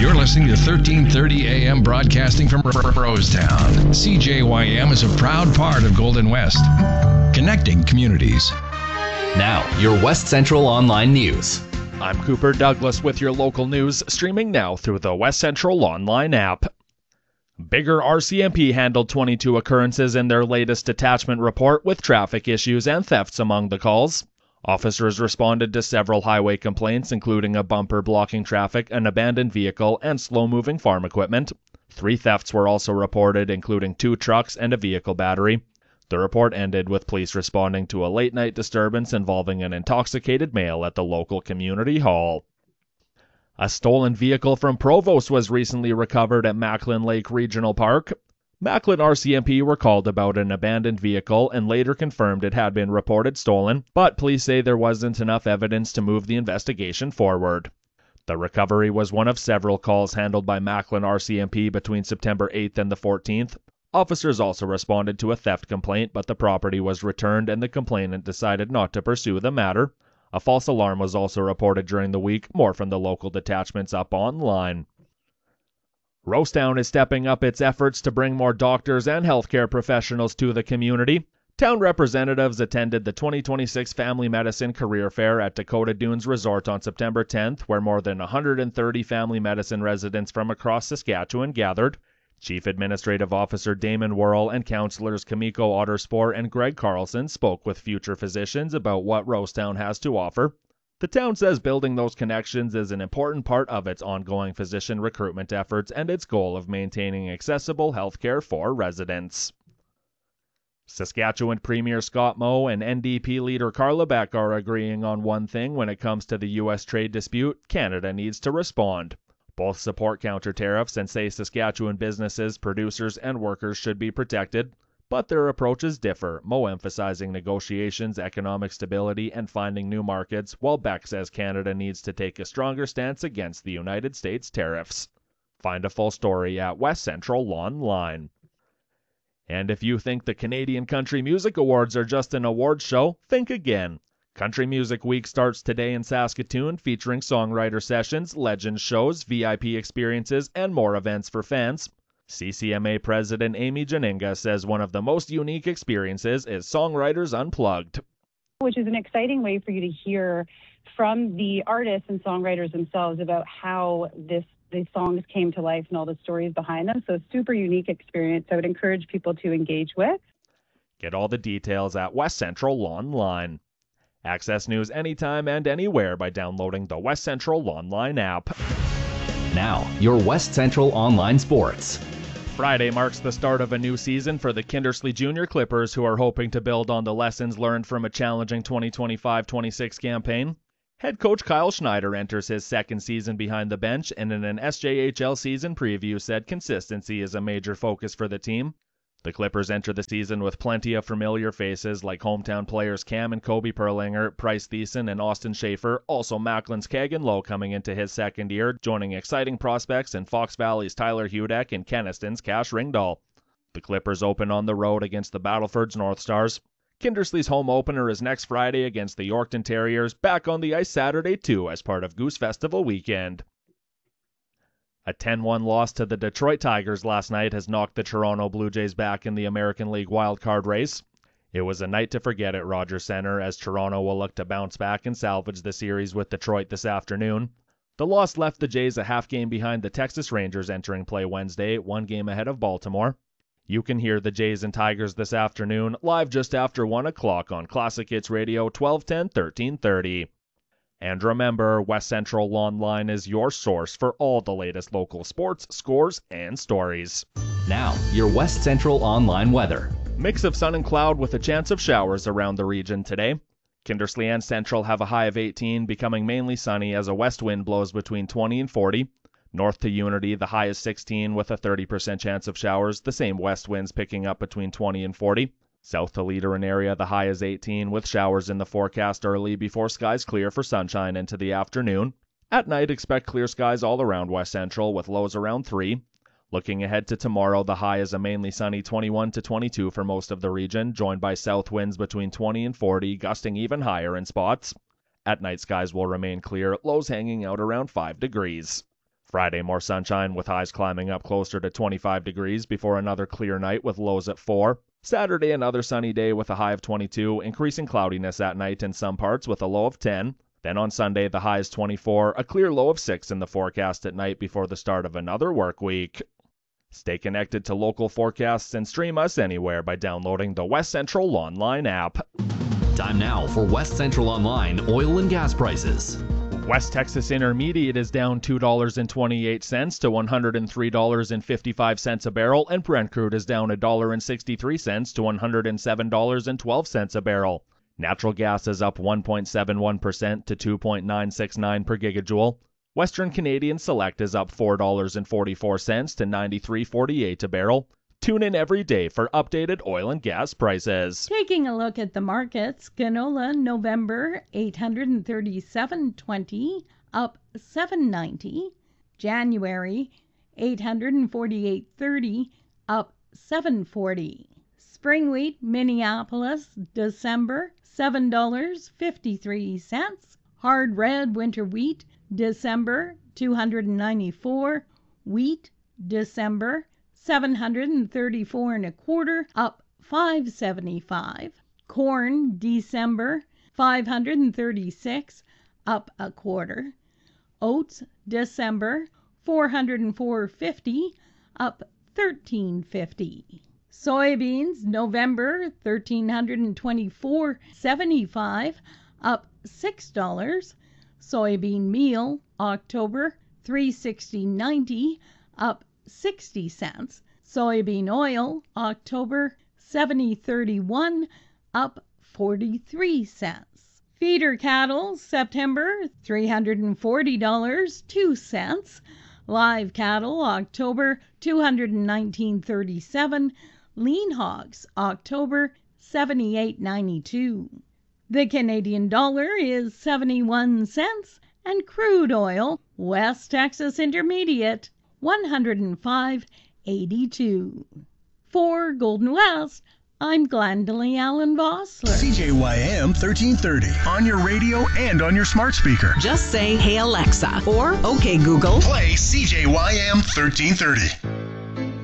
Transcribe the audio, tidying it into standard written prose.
You're listening to 1330 AM broadcasting from Rosetown. CJYM is a proud part of Golden West, connecting communities. Now, your West Central Online News. I'm Cooper Douglas with your local news, streaming now through the West Central Online app. Bigger RCMP handled 22 occurrences in their latest detachment report with traffic issues and thefts among the calls. Officers responded to several highway complaints, including a bumper blocking traffic, an abandoned vehicle, and slow-moving farm equipment. 3 thefts were also reported, including 2 trucks and a vehicle battery. The report ended with police responding to a late-night disturbance involving an intoxicated male at the local community hall. A stolen vehicle from Provost was recently recovered at Macklin Lake Regional Park. Macklin RCMP were called about an abandoned vehicle and later confirmed it had been reported stolen, but police say there wasn't enough evidence to move the investigation forward. The recovery was one of several calls handled by Macklin RCMP between September 8th and the 14th. Officers also responded to a theft complaint, but the property was returned and the complainant decided not to pursue the matter. A false alarm was also reported during the week, more from the local detachments up online. Rosetown is stepping up its efforts to bring more doctors and healthcare professionals to the community. Town representatives attended the 2026 Family Medicine Career Fair at Dakota Dunes Resort on September 10th, where more than 130 family medicine residents from across Saskatchewan gathered. Chief Administrative Officer Damon Worrell and councillors Kamiko Otterspore and Greg Carlson spoke with future physicians about what Rosetown has to offer. The town says building those connections is an important part of its ongoing physician recruitment efforts and its goal of maintaining accessible healthcare for residents. Saskatchewan Premier Scott Moe and NDP leader Carla Beck are agreeing on one thing when it comes to the U.S. trade dispute: Canada needs to respond. Both support counter-tariffs and say Saskatchewan businesses, producers, and workers should be protected. But their approaches differ, Moe emphasizing negotiations, economic stability, and finding new markets, while Beck says Canada needs to take a stronger stance against the United States tariffs. Find a full story at West Central Online. And if you think the Canadian Country Music Awards are just an awards show, think again. Country Music Week starts today in Saskatoon, featuring songwriter sessions, legend shows, VIP experiences, and more events for fans. CCMA President Amy Janinga says one of the most unique experiences is Songwriters Unplugged, which is an exciting way for you to hear from the artists and songwriters themselves about how these songs came to life and all the stories behind them. So super unique experience I would encourage people to engage with. Get all the details at West Central Online. Access news anytime and anywhere by downloading the West Central Online app. Now, your West Central Online Sports. Friday marks the start of a new season for the Kindersley Junior Clippers, who are hoping to build on the lessons learned from a challenging 2025-26 campaign. Head coach Kyle Schneider enters his second season behind the bench, and in an SJHL season preview said consistency is a major focus for the team. The Clippers enter the season with plenty of familiar faces like hometown players Cam and Kobe Perlinger, Price Thiessen, and Austin Schaefer. Also Macklin's Kagan Lowe coming into his second year, joining exciting prospects in Fox Valley's Tyler Hudek and Keniston's Cash Ringdahl. The Clippers open on the road against the Battleford's North Stars. Kindersley's home opener is next Friday against the Yorkton Terriers, back on the ice Saturday too as part of Goose Festival weekend. A 10-1 loss to the Detroit Tigers last night has knocked the Toronto Blue Jays back in the American League wildcard race. It was a night to forget at Rogers Centre, as Toronto will look to bounce back and salvage the series with Detroit this afternoon. The loss left the Jays a half game behind the Texas Rangers entering play Wednesday, 1 game ahead of Baltimore. You can hear the Jays and Tigers this afternoon, live just after 1 o'clock on Classic Hits Radio 1210, 1330. And remember, West Central Online is your source for all the latest local sports, scores, and stories. Now, your West Central Online weather. Mix of sun and cloud with a chance of showers around the region today. Kindersley and Central have a high of 18, becoming mainly sunny as a west wind blows between 20 and 40. North to Unity, the high is 16 with a 30% chance of showers, the same west winds picking up between 20 and 40. South to Leader and area, the high is 18 with showers in the forecast early before skies clear for sunshine into the afternoon. At night, expect clear skies all around West Central with lows around 3. Looking ahead to tomorrow, the high is a mainly sunny 21 to 22 for most of the region, joined by south winds between 20 and 40, gusting even higher in spots. At night, skies will remain clear, lows hanging out around 5 degrees. Friday, more sunshine with highs climbing up closer to 25 degrees before another clear night with lows at 4. Saturday, another sunny day with a high of 22, increasing cloudiness at night in some parts with a low of 10. Then on Sunday, the high is 24, a clear low of 6 in the forecast at night before the start of another work week. Stay connected to local forecasts and stream us anywhere by downloading the West Central Online app. Time now for West Central Online oil and gas prices. West Texas Intermediate is down $2.28 to $103.55 a barrel, and Brent crude is down $1.63 to $107.12 a barrel. Natural gas is up 1.71% to 2.969 per gigajoule. Western Canadian Select is up $4.44 to 93.48 a barrel. Tune in every day for updated oil and gas prices. Taking a look at the markets, canola November $837.20 up $7.90. January $848.30 up $7.40. Spring wheat Minneapolis December $7.53. Hard red winter wheat December $294. Wheat December $734 1/4 up $5.75. Corn December $536 up $1/4. Oats December $404.50 up $13.50. Soybeans November $1,324.75 up $6. Soybean meal October $360.90 up 60 cents. Soybean oil October 70.31 up 43 cents. Feeder cattle September $340 2 cents. Live cattle October $219.37. Lean hogs October 78.92. The Canadian dollar is 71 cents, and crude oil West Texas Intermediate 105.82. For Golden West, I'm Glendalee Allen Vossler. CJYM 1330 on your radio and on your smart speaker. Just say, "Hey Alexa," or "Okay Google." Play CJYM 1330.